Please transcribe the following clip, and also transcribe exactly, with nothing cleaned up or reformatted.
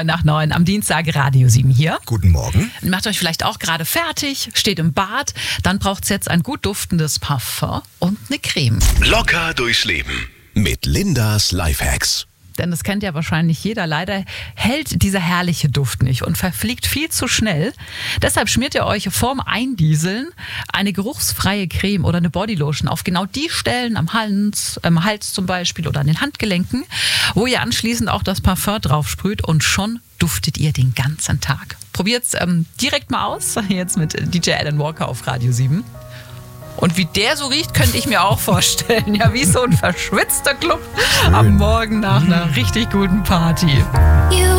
neun nach neun am Dienstag, Radio sieben hier. Guten Morgen. Macht euch vielleicht auch gerade fertig, steht im Bad. Dann braucht es jetzt ein gut duftendes Parfum und eine Creme. Locker durchs Leben mit Lindas Lifehacks. Denn das kennt ja wahrscheinlich jeder. Leider hält dieser herrliche Duft nicht und verfliegt viel zu schnell. Deshalb schmiert ihr euch vorm Eindieseln eine geruchsfreie Creme oder eine Bodylotion auf genau die Stellen am Hals, am Hals zum Beispiel oder an den Handgelenken, wo ihr anschließend auch das Parfum drauf sprüht und schon duftet ihr den ganzen Tag. Probiert's ähm, direkt mal aus, jetzt mit D J Alan Walker auf Radio sieben. Und wie der so riecht, könnte ich mir auch vorstellen. Ja, wie so ein verschwitzter Club am Morgen nach einer richtig guten Party.